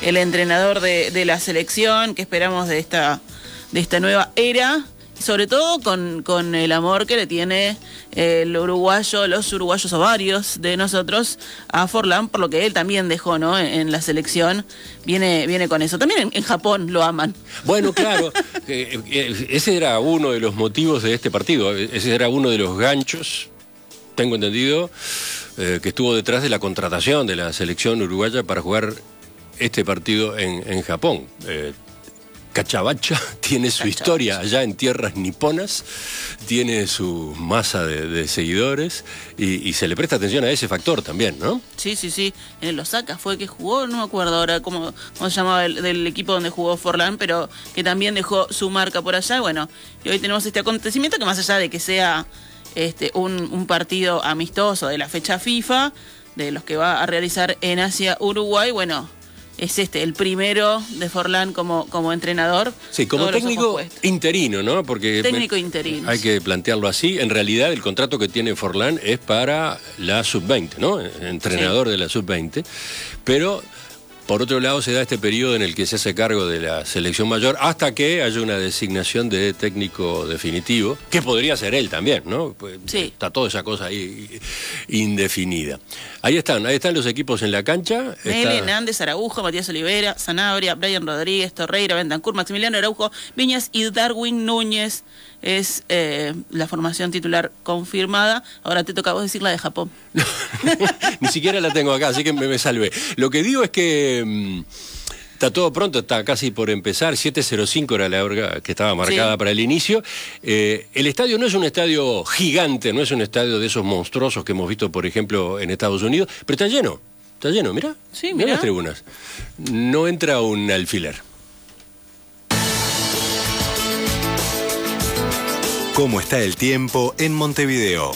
el entrenador de la selección, que esperamos de esta nueva era, sobre todo con el amor que le tiene los uruguayos o varios de nosotros a Forlán, por lo que él también dejó, ¿no? En la selección, viene con eso. También en Japón lo aman. Bueno, claro, ese era uno de los motivos de este partido, ese era uno de los ganchos, tengo entendido, que estuvo detrás de la contratación de la selección uruguaya para jugar este partido en Japón. Cachabacha tiene su historia allá en tierras niponas, tiene su masa de seguidores y se le presta atención a ese factor también, ¿no? Sí. En el Osaka fue que jugó, no me acuerdo ahora cómo se llamaba del equipo donde jugó Forlán, pero que también dejó su marca por allá. Bueno, y hoy tenemos este acontecimiento que más allá de que sea un partido amistoso de la fecha FIFA, de los que va a realizar en Asia Uruguay, bueno, es el primero de Forlán como entrenador. Sí, como técnico interino, ¿no? Porque técnico interino. Hay que plantearlo así. En realidad, el contrato que tiene Forlán es para la sub-20, ¿no? Entrenador de la sub-20. Pero, por otro lado, se da este periodo en el que se hace cargo de la selección mayor hasta que haya una designación de técnico definitivo, que podría ser él también, ¿no? Pues está toda esa cosa ahí indefinida. Ahí están los equipos en la cancha. Meli, Hernández, Araujo, Matías Olivera, Sanabria, Brian Rodríguez, Torreira, Bentancur, Maximiliano Araujo, Viñas y Darwin Núñez. Es la formación titular confirmada. Ahora te toca a vos decir la de Japón. No, ni siquiera la tengo acá, así que me salvé. Lo que digo es que está todo pronto, está casi por empezar. 7:05 era la hora que estaba marcada para el inicio. El estadio no es un estadio gigante, no es un estadio de esos monstruosos que hemos visto, por ejemplo, en Estados Unidos, pero está lleno, mirá. Sí, mirá las tribunas. No entra un alfiler. ¿Cómo está el tiempo en Montevideo?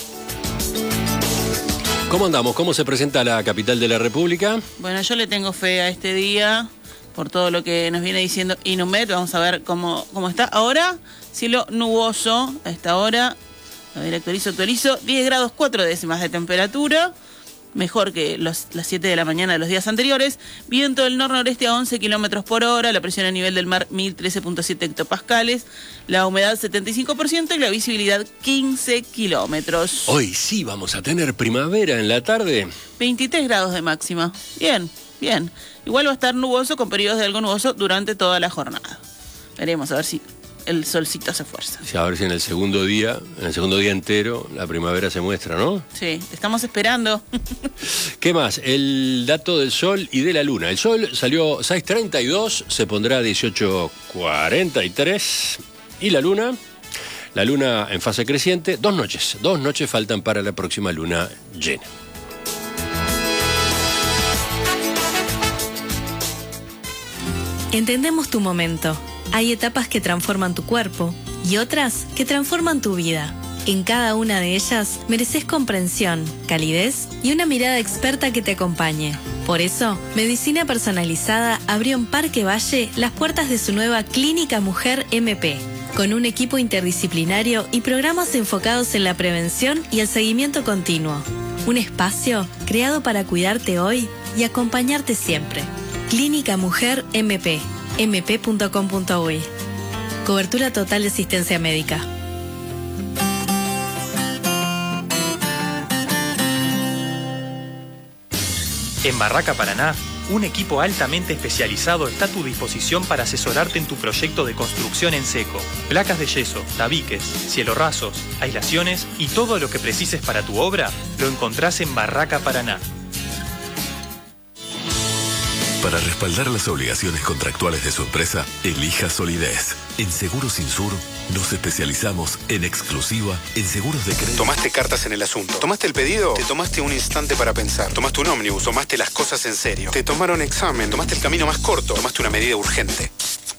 ¿Cómo andamos? ¿Cómo se presenta la capital de la República? Bueno, yo le tengo fe a este día por todo lo que nos viene diciendo Inumet. Vamos a ver cómo está. Ahora, cielo nuboso a esta hora. A ver, actualizo. 10 grados 4 décimas de temperatura. Mejor que las 7 de la mañana de los días anteriores. Viento del nor-noreste a 11 kilómetros por hora. La presión a nivel del mar 1013.7 hectopascales. La humedad 75% y la visibilidad 15 kilómetros. Hoy sí vamos a tener primavera en la tarde. 23 grados de máxima. Bien. Igual va a estar nuboso con periodos de algo nuboso durante toda la jornada. Veremos a ver si el solcito se fuerza. Sí, a ver si en el segundo día entero, la primavera se muestra, ¿no? Sí, te estamos esperando. ¿Qué más? El dato del sol y de la luna. El sol salió 6:32, se pondrá 18:43. ¿Y la luna? La luna en fase creciente, 2 noches. 2 noches faltan para la próxima luna llena. Entendemos tu momento. Hay etapas que transforman tu cuerpo y otras que transforman tu vida. En cada una de ellas mereces comprensión, calidez y una mirada experta que te acompañe. Por eso, Medicina Personalizada abrió en Parque Valle las puertas de su nueva Clínica Mujer MP, con un equipo interdisciplinario y programas enfocados en la prevención y el seguimiento continuo. Un espacio creado para cuidarte hoy y acompañarte siempre. Clínica Mujer MP. mp.com.uy. Cobertura total de asistencia médica. En Barraca Paraná, un equipo altamente especializado está a tu disposición para asesorarte en tu proyecto de construcción en seco. Placas de yeso, tabiques, cielorrasos, aislaciones y todo lo que precises para tu obra lo encontrás en Barraca Paraná. Para respaldar las obligaciones contractuales de su empresa, elija solidez. En Seguros Insur nos especializamos en exclusiva en seguros de crédito. Tomaste cartas en el asunto. ¿Tomaste el pedido? Te tomaste un instante para pensar. Tomaste un ómnibus. Tomaste las cosas en serio. Te tomaron examen. Tomaste el camino más corto. Tomaste una medida urgente.